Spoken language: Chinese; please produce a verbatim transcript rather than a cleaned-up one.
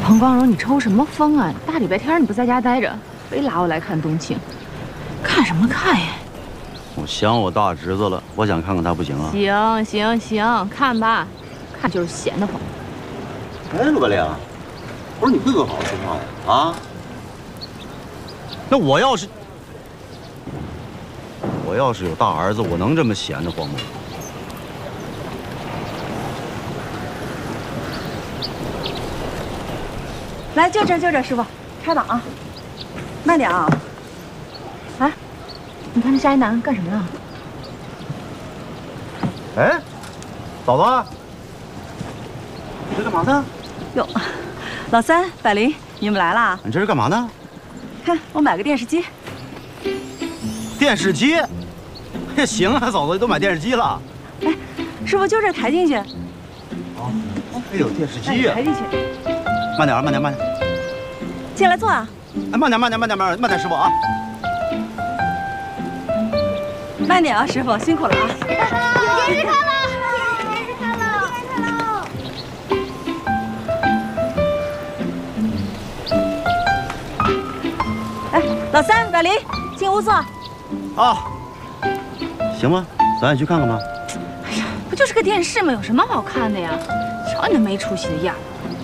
彭光荣，你抽什么风啊？大礼拜天你不在家待着，非拉我来看冬青，看什么看呀？ 我想我大侄子了，我想看看他不行啊？ 行行行，看吧，看就是闲得慌。 哎，陆白玲，我说你会不会好好说话呀？啊？那我要是我要是有大儿子，我能这么闲得慌吗？ 来，就这就这，师傅，开吧啊，慢点啊！ 哎，你看那下一男干什么呢？ 哎，嫂子，你这干嘛呢？ 哟，老三、百灵，你们来啦？ 你这是干嘛呢？ 看，我买个电视机。 电视机？也行啊，嫂子都买电视机了。 哎，师傅，就这抬进去。 哦，哎呦，电视机呀！ 抬进去。 慢点，慢点，慢点， 进来坐啊！ 哎，慢点，慢点，慢点，慢点，慢点，师傅啊！ 慢点啊，师傅，辛苦了啊！ 有电视看了，有电视看了，看了。 哎，老三、百灵，进屋坐。 啊，行吧，咱也去看看吧。 哎呀，不就是个电视吗？有什么好看的呀？瞧你那没出息的样！